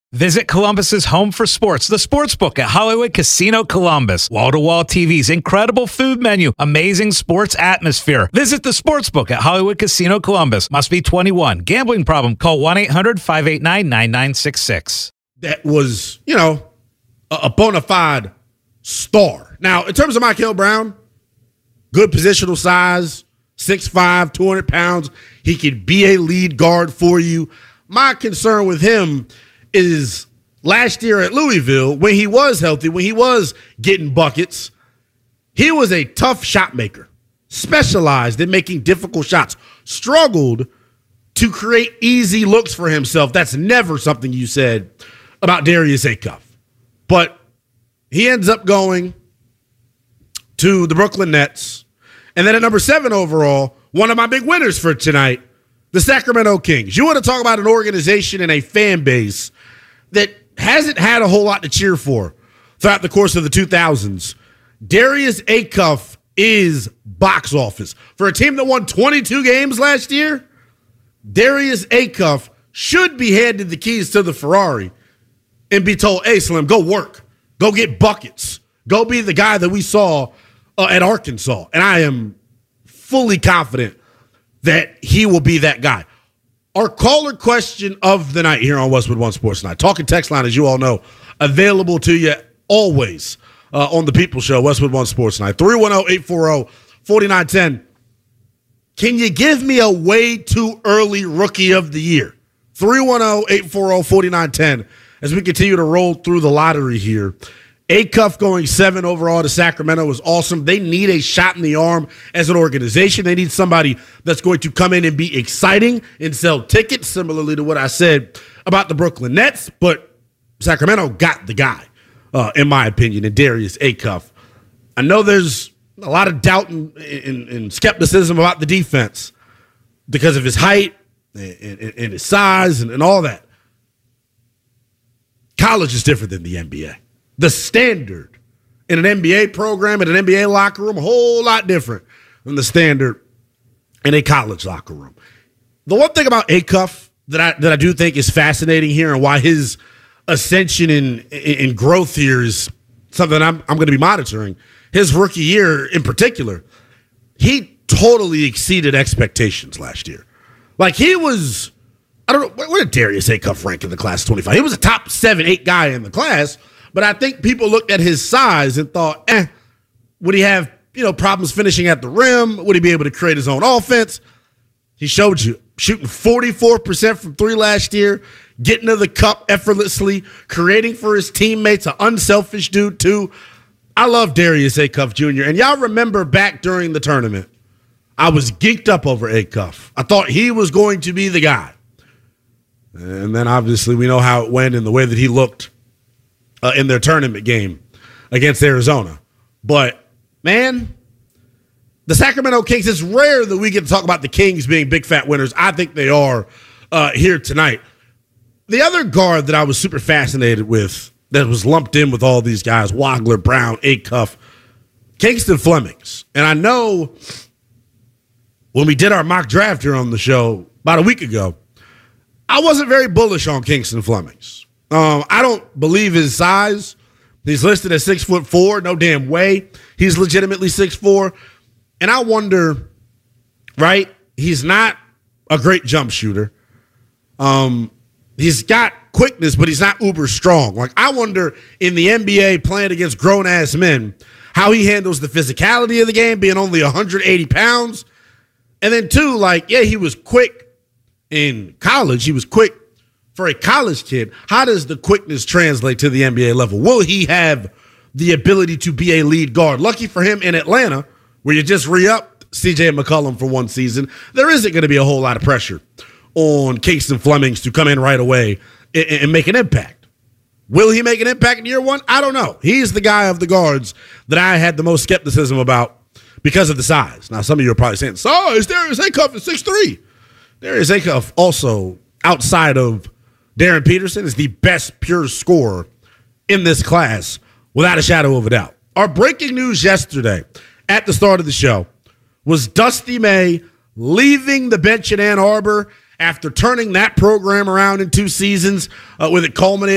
Visit Columbus's home for sports, the Sportsbook at Hollywood Casino Columbus. Wall-to-wall TVs, incredible food menu, amazing sports atmosphere. Visit the Sportsbook at Hollywood Casino Columbus. Must be 21. Gambling problem? Call 1-800-589-9966. That was, a bona fide star. Now, in terms of Michael Brown, good positional size, 6'5", 200 pounds. He could be a lead guard for you. My concern with him is last year at Louisville, when he was healthy, when he was getting buckets, he was a tough shot maker, specialized in making difficult shots, struggled to create easy looks for himself. That's never something you said about Darius Acuff. But he ends up going to the Brooklyn Nets. And then at number 7 overall, one of my big winners for tonight, the Sacramento Kings. You want to talk about an organization and a fan base that hasn't had a whole lot to cheer for throughout the course of the 2000s. Darius Acuff is box office. For a team that won 22 games last year, Darius Acuff should be handed the keys to the Ferrari and be told, hey, Slim, go work. Go get buckets. Go be the guy that we saw at Arkansas. And I am fully confident that he will be that guy. Our caller question of the night here on Westwood One Sports Night. Talking text line, as you all know, available to you always on the People Show, Westwood One Sports Night. 310-840-4910. Can you give me a way too early rookie of the year? 310-840-4910. As we continue to roll through the lottery here. Acuff going 7 overall to Sacramento is awesome. They need a shot in the arm as an organization. They need somebody that's going to come in and be exciting and sell tickets, similarly to what I said about the Brooklyn Nets. But Sacramento got the guy, in my opinion, in Darius Acuff. I know there's a lot of doubt and skepticism about the defense because of his height and his size and all that. College is different than the NBA. The standard in an NBA program, in an NBA locker room, a whole lot different than the standard in a college locker room. The one thing about Acuff that I do think is fascinating here and why his ascension in growth here is something I'm going to be monitoring, his rookie year in particular, he totally exceeded expectations last year. Like he was, I don't know, where did Darius Acuff rank in the class of 25? He was a top 7-8 guy in the class. But I think people looked at his size and thought, would he have, problems finishing at the rim? Would he be able to create his own offense? He showed you, shooting 44% from 3 last year, getting to the cup effortlessly, creating for his teammates, an unselfish dude too. I love Darius Acuff Jr. And y'all remember back during the tournament, I was geeked up over Acuff. I thought he was going to be the guy. And then obviously we know how it went and the way that he looked in their tournament game against Arizona. But, man, the Sacramento Kings, it's rare that we get to talk about the Kings being big fat winners. I think they are here tonight. The other guard that I was super fascinated with that was lumped in with all these guys, Wagler, Brown, Acuff, Kingston Flemings. And I know when we did our mock draft here on the show about a week ago, I wasn't very bullish on Kingston Flemings. I don't believe his size. He's listed at 6'4". No damn way. He's legitimately 6'4". And I wonder, right? He's not a great jump shooter. He's got quickness, but he's not uber strong. Like I wonder in the NBA playing against grown ass men, how he handles the physicality of the game, being only 180 pounds. And then two, he was quick in college. He was quick for a college kid. How does the quickness translate to the NBA level? Will he have the ability to be a lead guard? Lucky for him in Atlanta, where you just re-upped CJ McCollum for one season, there isn't going to be a whole lot of pressure on Kingston Flemings to come in right away and make an impact. Will he make an impact in year one? I don't know. He's the guy of the guards that I had the most skepticism about because of the size. Now, some of you are probably saying, size, Darius Acuff is 6'3". Darius Acuff also, outside of Darren Peterson, is the best pure scorer in this class, without a shadow of a doubt. Our breaking news yesterday at the start of the show was Dusty May leaving the bench in Ann Arbor after turning that program around in 2 seasons with it culminating